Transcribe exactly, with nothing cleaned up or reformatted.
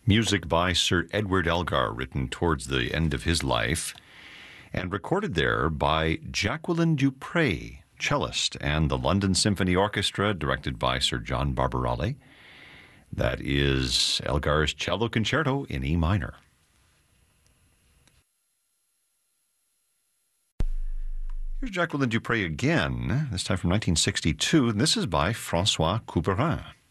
Music by Sir Edward Elgar, written towards the end of his life, and recorded there by Jacqueline du Pré, cellist, and the London Symphony Orchestra, directed by Sir John Barbirolli. That is Elgar's Cello Concerto in E minor. Here's Jacqueline du Pré again, this time from nineteen sixty-two, and this is by François Couperin.